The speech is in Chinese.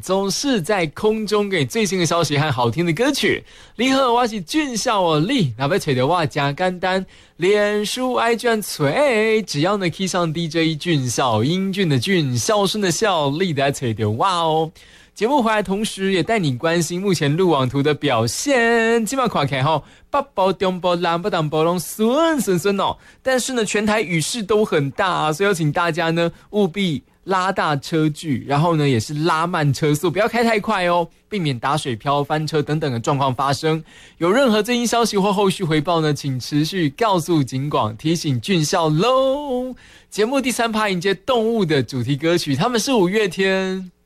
总是在空中给最新的消息和好听的歌曲。你好，我是俊孝哦，你若要找到我真简单，脸书 IG 找，只要呢 key 上 DJ 俊孝，英俊的俊，孝顺的孝，你就要找到我哦。节目回来同时也带你关心目前路网图的表现。今晚看起来北部、中部、南部、东部都顺哦，但是呢全台雨势都很大，所以要请大家呢务必拉大车距，然后呢也是拉慢车速，不要开太快哦，避免打水漂、翻车等等的状况发生。有任何最新消息或后续回报呢，请持续告诉警广，提醒俊孝喽。节目第3趴迎接动物的主题歌曲，他们是五月天。